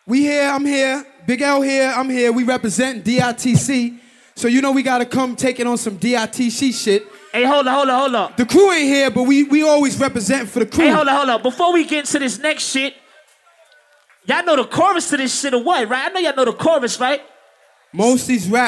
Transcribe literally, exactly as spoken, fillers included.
We here, I'm here. Big L here, I'm here. We represent D I T C. So you know we gotta come taking on some D I T C shit. Hey, hold on, hold on, hold on. The crew ain't here, but we, we always represent for the crew. Hey, hold on, hold on. Before we get into this next shit, y'all know the chorus to this shit or what, right? I know y'all know the chorus, right? Most these rap